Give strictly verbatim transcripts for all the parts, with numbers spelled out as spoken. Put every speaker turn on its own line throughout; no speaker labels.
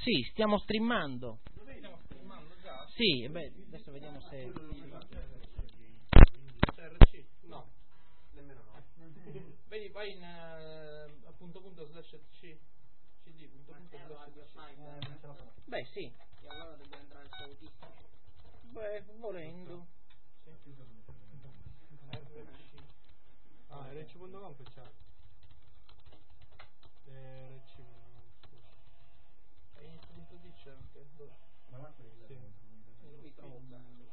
Sì, stiamo streamando.
Stiamo streamando già?
Sì, beh, adesso vediamo se...
C'è R C? No. Nemmeno no. Vedi, vai in uh, appunto punto slash C. cd punto punto slash C.
Beh, sì.
E allora deve entrare il suo autista.
Beh, volendo.
Sì. R C.
Ah, R C punto com c'è. R C punto com, scusa.
E inizio punto D c'è anche. Dove?
Ma va qui? Sì.
Lo stavo usando.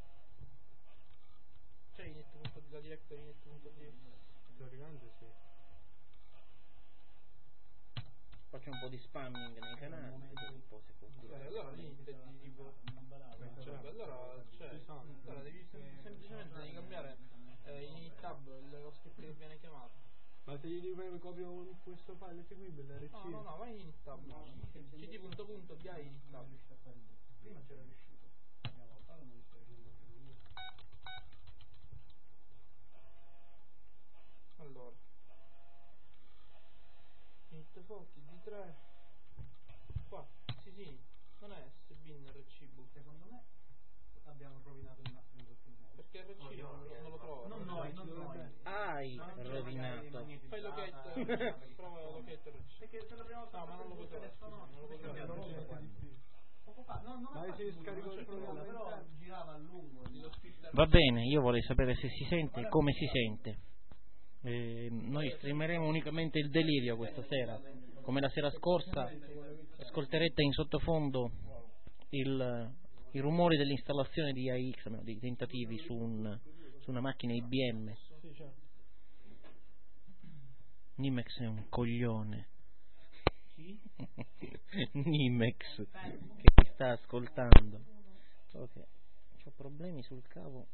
C'è inizio punto D, la directory inizio punto D.
Teoricamente sì.
Faccio un po' di spamming nei canali, vedo un po' se può
Eh,
durare.
allora lì di tipo cioè, allora c'è allora devi sem- semplicemente devi cambiare eh, in tab lo script che viene chiamato.
Ma se gli dico copio questo file eseguibile R C?
No no no vai in tab cd punto punto via in tab.
Prima c'era riuscito. Una volta non c'era riuscito.
Allora init forti D tre qua sì sì non è S bin R C book.
Secondo me abbiamo rovinato il nostro indotto
perché R C
no,
non,
no,
non lo trovo.
non noi, non noi.
Hai
No, non
rovinato.
Fai locate prova locate R C.
Perché se la prima volta
no ma non lo puoi trovare
adesso no,
non lo puoi
perché
trovare.
abbiamo rovinato poco fa. No, non
Ma
ha
si
fatto
scarico il programma,
però girava a lungo lo script.
Va bene, io vorrei sapere se si sente e come si sente. Eh, noi streameremo unicamente il delirio questa sera. Come la sera scorsa, ascolterete in sottofondo il, i rumori dell'installazione di A X, no, dei tentativi su, un, su una macchina I B M. Nimex è un coglione. Nimex che mi sta ascoltando. Ok, ho problemi sul cavo.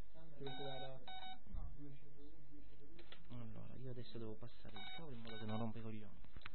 Allora, io adesso devo passare il cavo in modo che non rompe i coglioni.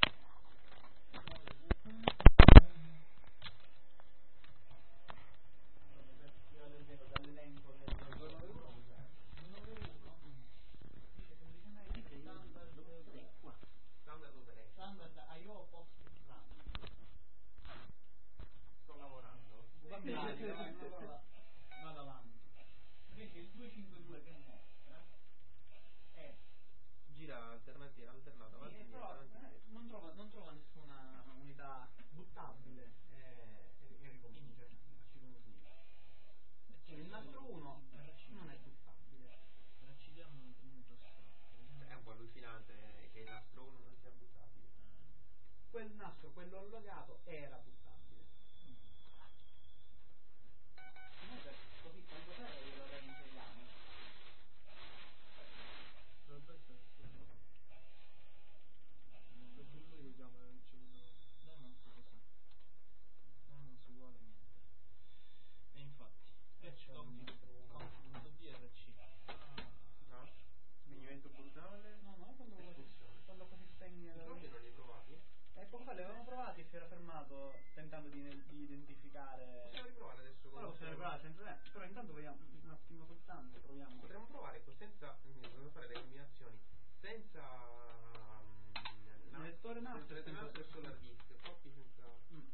Vado avanti. Invece il duecentocinquantadue che mostra è
Gira alternativa alternata avanti
sì,
indietro,
però
avanti
eh,
indietro.
non trova non trova nessuna unità buttabile e, e, e ricomincia ci continua. Cioè, il nastro uno non è buttabile.
Accendiamo un minuto
È un po' allucinante che il nastro uno non sia buttabile.
Quel nastro, quello allogato, era buttabile. Comunque, così tanto per lo reinseriamo.
non non si vuole niente e infatti conf.drc
No? Spegnimento brutale.
No, no, quando, quando così spegne.
I propri non li hai provati?
E poco fa li avevamo provati e si era fermato tentando di, di identificare.
Possiamo riprovare adesso con
Ora possiamo riprovare senza eh, però intanto vediamo un attimo soltanto, proviamo.
Potremmo provare con senza potremmo fare le eliminazioni senza
il lettore nastro
senza
senza-
nastro e solo hard disk, floppy senza
Mm.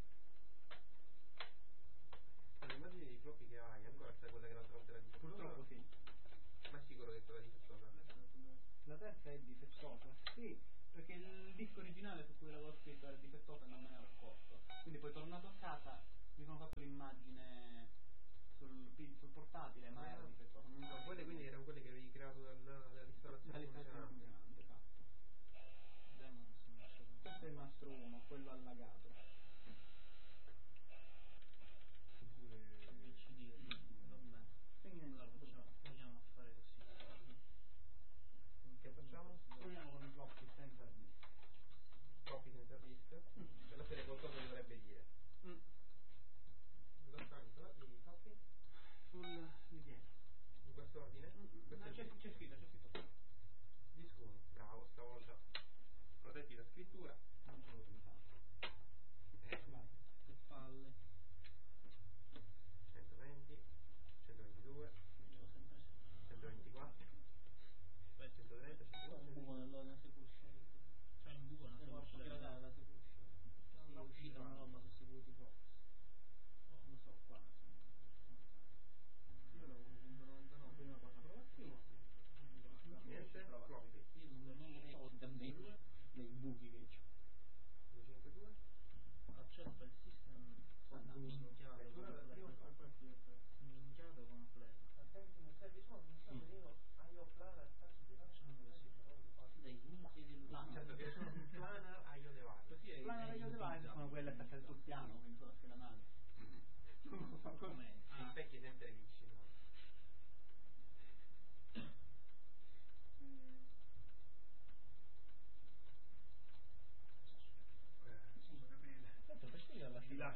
le immagini dei floppy che hai ancora c'è quella che l'altra volta era difettosa?
Purtroppo sì.
Ma è sicuro che è quella difettosa?
La terza è difettosa. Sì, perché il disco originale su cui l'avevo scritto era difettoso e non me ne ero accorto. Quindi poi tornato a casa mi sono fatto l'immagine sul, sul portatile, ma era difettosa. Non
No, quelle quindi erano quelle che avevi creato dal, dall'installazione
dall'installazione
funzionante.
funzionante, esatto. Questo è il nastro uno, quello allagato. Quindi
proviamo a fare così.
Che facciamo?
proviamo con i floppy senza hard disk.
Floppy senza hard disk? Per la serie qualcosa dovrebbe dire.
Mm.
Lasciando i floppy
Sul I B M.
in questo ordine?
Mm,
Questo
no,
è
c'è,
il
c'è scritto, c'è scritto.
disco uno. Bravo, stavolta protetti da scrittura.
Non ce l'ho pensato.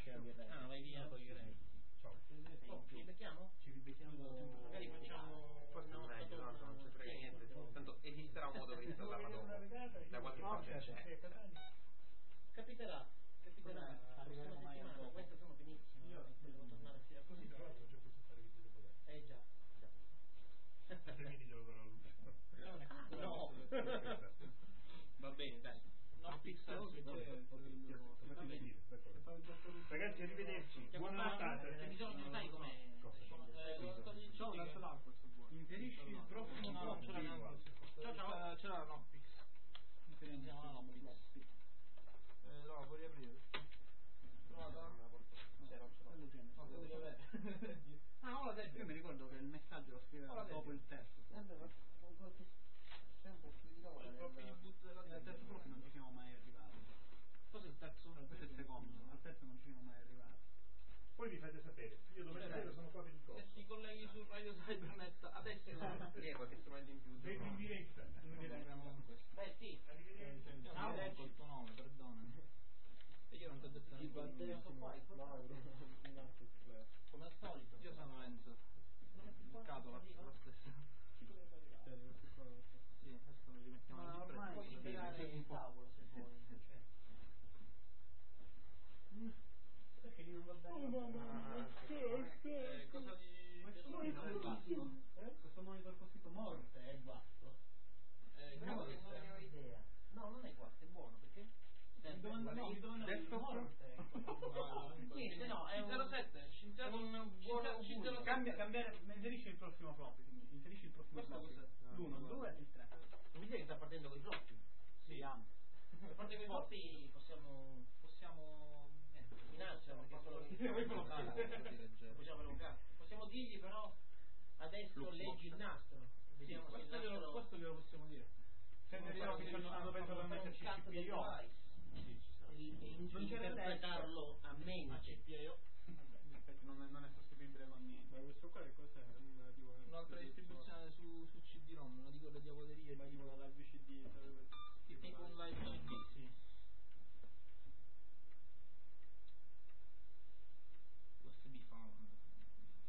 Ah, vai via con i crediti. Oh, ci becchiamo?
Ci ribecchiamo.
Magari facciamo
Forse non è tanto, non ci frega niente. Tanto esisterà un modo per installarla dopo. Da qualche parte c'è.
Capiterà, capiterà la prossima settimana, queste sono finissime, io devo tornare a Siracusa. Eh già, già. No! Va bene, dai.
No, pixel,
Ragazzi, arrivederci. Buona Natale.
C'è bisogno, sai com'è?
Ciao, lancio l'acqua se vuoi. Inserisci il prossimo
no,
blocco.
c'era
Ciao, ciao.
c'era la Noppix.
Inserisciamo la Noppix.
Eh, no, puoi riaprire. Provata?
C'era, c'era.
No, devi avere. Ah, ora dai.
Io mi ricordo che il messaggio lo scriveva dopo il testo.
Vabbè, ma con qualche tempo più di ora.
Proprio il boot della
Al terzo blocco non ci siamo mai arrivati.
Cos'è il terzo?
Questo è il secondo, al terzo non ci siamo mai arrivati.
Poi vi fate sapere. Io dove sapere sono qua per il
Se
costo.
ti colleghi su Radio Cybernet adesso
Sì, qualche strumento in più.
Vedo in diretta.
Beh sì,
io non ho detto il tuo nome, perdonami. E io non ti ho detto niente.
come al solito.
Io sono Enzo. Il Catola, lo stesso. Sì, adesso lo rimettiamo
Ma
lì.
ormai
Puoi
sì,
spiegare
sì,
il tavolo se vuoi. Cioè.
perché lì non va bene.
Eh, cosa di...
Questo monitor è guasto. Questo monitor così
Morte è guasto.
Eh,
No,
cosa
non ne ho idea. No, non è guasto, è buono perché?
Mi domanda- no, mi domandavo di morte.
Niente, no, è un
zero sette, scienziato
un buon
scienziato-
augurio.
Cambia, cambiare, inserisci il prossimo floppy, quindi inserisci il prossimo
Questo
floppy.
cos'è?
L'uno, il due e il tre.
Non mi dire che sta partendo con i floppy.
Sì, amo.
A parte con i floppy possiamo
possiamo...
eh, minaccia perché sono possiamo avere un cazzo. Possiamo dirgli però adesso leggi il nastro. Vediamo se il
Questo glielo,
nastro
questo glielo possiamo dire.
Senti, vediamo che hanno, hanno pensato a metterci il C P I O.
e interpretarlo a mente.
C P I O.
Perché non è, non è